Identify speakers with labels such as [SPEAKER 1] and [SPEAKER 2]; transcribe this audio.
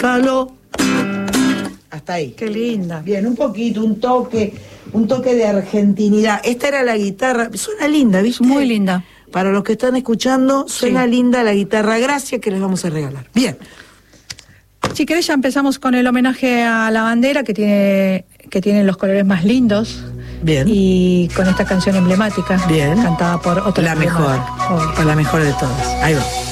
[SPEAKER 1] explícalo. Hasta ahí.
[SPEAKER 2] Qué linda.
[SPEAKER 1] Bien, un poquito, un toque de argentinidad. Esta era la guitarra, suena linda, ¿viste?
[SPEAKER 2] Muy linda.
[SPEAKER 1] Para los que están escuchando, suena linda la guitarra Gracia que les vamos a regalar. Bien.
[SPEAKER 2] Si querés ya empezamos con el homenaje a la bandera que tiene los colores más lindos.
[SPEAKER 1] Bien.
[SPEAKER 2] Y con esta canción emblemática.
[SPEAKER 1] Bien.
[SPEAKER 2] Cantada por otra.
[SPEAKER 1] La mejor de todas. Ahí va.